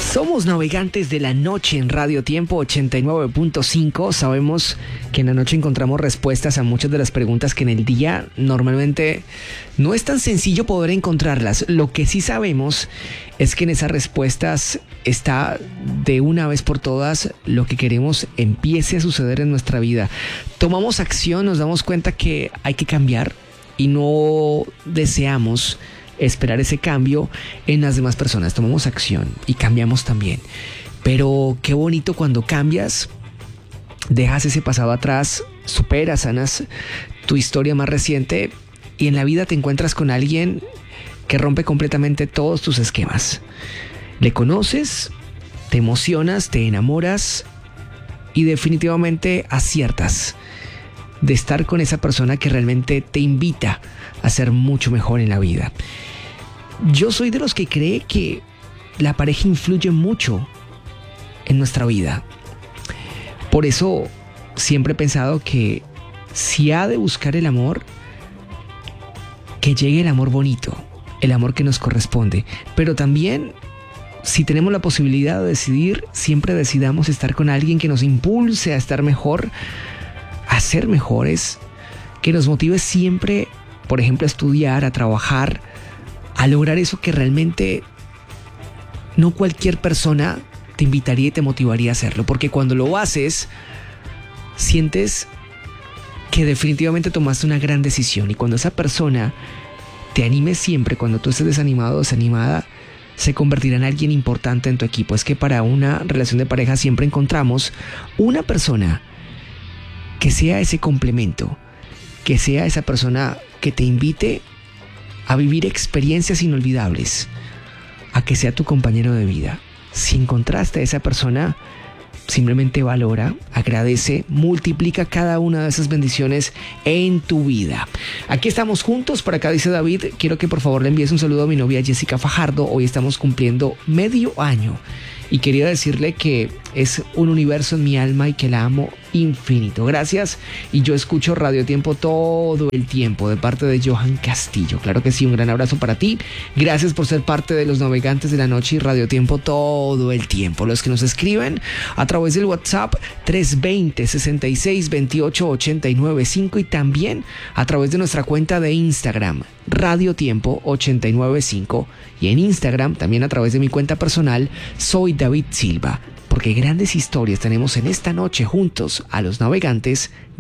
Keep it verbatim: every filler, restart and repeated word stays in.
Somos navegantes de la noche en Radio Tiempo ochenta y nueve punto cinco. Sabemos que en la noche encontramos respuestas a muchas de las preguntas que en el día normalmente no es tan sencillo poder encontrarlas. Lo que sí sabemos es que en esas respuestas está de una vez por todas lo que queremos empiece a suceder en nuestra vida. Tomamos acción, nos damos cuenta que hay que cambiar y no deseamos esperar ese cambio en las demás personas. Tomamos acción y cambiamos también. Pero qué bonito cuando cambias, dejas ese pasado atrás, superas, sanas tu historia más reciente y en la vida te encuentras con alguien que rompe completamente todos tus esquemas. Le conoces, te emocionas, te enamoras y definitivamente aciertas de estar con esa persona que realmente te invita a ser mucho mejor en la vida. Yo soy de los que cree que la pareja influye mucho en nuestra vida. Por eso siempre he pensado que si ha de buscar el amor, que llegue el amor bonito, el amor que nos corresponde. Pero también, si tenemos la posibilidad de decidir, siempre decidamos estar con alguien que nos impulse a estar mejor, a ser mejores, que nos motive siempre, por ejemplo, a estudiar, a trabajar, a lograr eso que realmente no cualquier persona te invitaría y te motivaría a hacerlo. Porque cuando lo haces, sientes que definitivamente tomaste una gran decisión. Y cuando esa persona te anime siempre, cuando tú estés desanimado o desanimada, se convertirá en alguien importante en tu equipo. Es que para una relación de pareja siempre encontramos una persona que sea ese complemento, que sea esa persona que te invite a vivir experiencias inolvidables, a que sea tu compañero de vida. Si encontraste a esa persona, simplemente valora, agradece, multiplica cada una de esas bendiciones en tu vida. Aquí estamos juntos, por acá dice David, quiero que por favor le envíes un saludo a mi novia Jessica Fajardo, hoy estamos cumpliendo medio año y quería decirle que es un universo en mi alma y que la amo infinito. Gracias, y yo escucho Radio Tiempo todo el tiempo de parte de Johan Castillo. Claro que sí, un gran abrazo para ti. Gracias por ser parte de los navegantes de la noche y Radio Tiempo todo el tiempo. Los que nos escriben a través del WhatsApp tres dos cero, seis seis dos ocho, ocho nueve cinco y también a través de nuestra cuenta de Instagram Radio Tiempo ochenta y nueve punto cinco y en Instagram también a través de mi cuenta personal soy David Silva, porque grandes historias tenemos en esta noche juntos a los navegantes